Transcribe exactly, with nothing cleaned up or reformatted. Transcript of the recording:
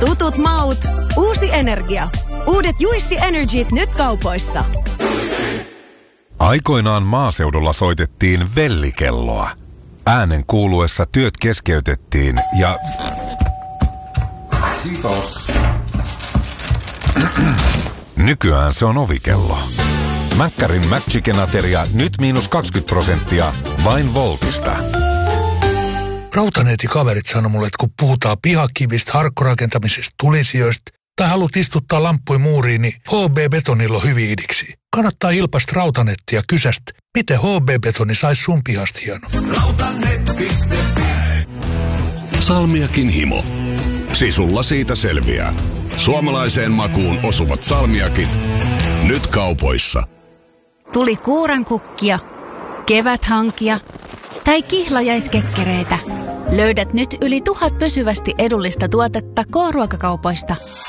Tutut maut, uusi energia. Uudet Juissi Energyt nyt kaupoissa. Aikoinaan maaseudulla soitettiin vellikelloa. Äänen kuuluessa työt keskeytettiin ja... Kiitos. Nykyään se on ovikello. Mäkkärin McChicken-ateria nyt miinus kaksikymmentä prosenttia vain Voltista. Rautaneetikaverit sanoi mulle, että kun puhutaan pihakivistä, harkkorakentamisesta, tulisijoista tai haluat istuttaa lamppuja muuriin, niin H B-betonilla on hyvin idiksi. Kannattaa ilpaista Rautaneettia ja kysästä, miten H B-betoni saisi sun pihasta hieno. Rautanet piste fi Salmiakin himo. Sisulla siitä selviää. Suomalaiseen makuun osuvat salmiakit. Nyt kaupoissa. Tuli kuurankukkia, keväthankia tai kihlajaiskekkereitä. Löydät nyt yli tuhat pysyvästi edullista tuotetta K-ruokakaupoista.